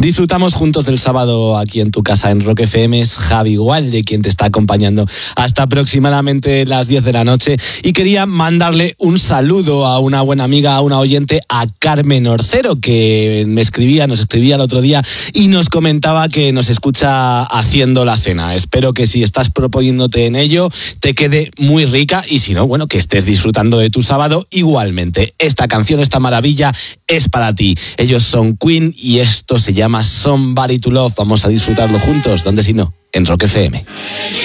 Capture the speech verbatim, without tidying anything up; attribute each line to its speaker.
Speaker 1: Disfrutamos juntos del sábado aquí en tu casa en Rock F M. Es Javi Gualde quien te está acompañando hasta aproximadamente las diez de la noche. Y quería mandarle un saludo a una buena amiga, a una oyente, a Carmen Orcero, que me escribía, nos escribía el otro día y nos comentaba que nos escucha haciendo la cena. Espero que si estás proponiéndote en ello, te quede muy rica y si no, bueno, que estés disfrutando de tu sábado igualmente. Esta canción, esta maravilla, es para ti. Ellos son Queen y esto se llama Somebody to Love. Vamos a disfrutarlo juntos, ¿dónde si no? En Rock F M.